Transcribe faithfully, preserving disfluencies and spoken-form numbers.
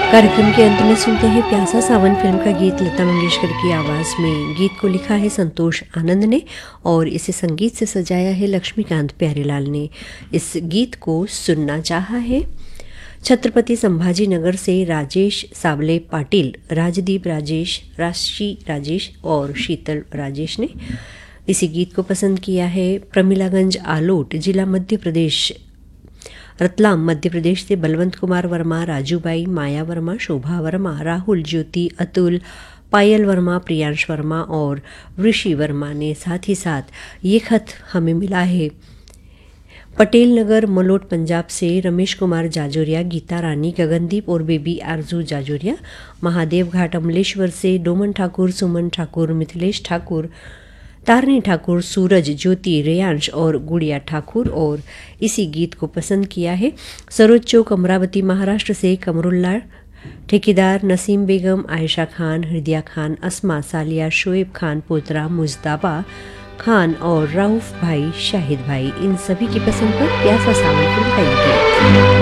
कार्यक्रम के अंत में सुनते हैं प्यासा सावन फिल्म का गीत लता मंगेशकर की आवाज में। गीत को लिखा है संतोष आनंद ने और इसे संगीत से सजाया है लक्ष्मीकांत प्यारेलाल ने। इस गीत को सुनना चाहा है छत्रपति संभाजी नगर से राजेश सावले पाटिल, राजदीप राजेश, राशि राजेश और शीतल राजेश ने। इसी गीत को पसंद किया है प्रमिलागंज आलोट, जिला मध्य प्रदेश, रतलाम मध्य प्रदेश से बलवंत कुमार वर्मा, राजूबाई, माया वर्मा, शोभा वर्मा, राहुल, ज्योति, अतुल, पायल वर्मा, प्रियांश वर्मा और ऋषि वर्मा ने। साथ ही साथ ये खत हमें मिला है पटेल नगर मलोट पंजाब से रमेश कुमार जाजोरिया, गीता रानी, गगनदीप और बेबी आरजू जाजोरिया। महादेव घाट अमलेश्वर से डोमन ठाकुर, सुमन ठाकुर, मिथिलेश ठाकुर, तारनी ठाकुर, सूरज, ज्योति, रेयांश और गुड़िया ठाकुर। और इसी गीत को पसंद किया है सरोज चौक अमरावती महाराष्ट्र से कमरुल्ला, ठेकेदार, नसीम बेगम, आयशा खान, हृदया खान, अस्मा, सालिया, शोएब खान, पोतरा, मुजदाबा खान और राउफ भाई, शाहिद भाई। इन सभी की पसंद पर प्यासा सावन फिल्म का ये गीत।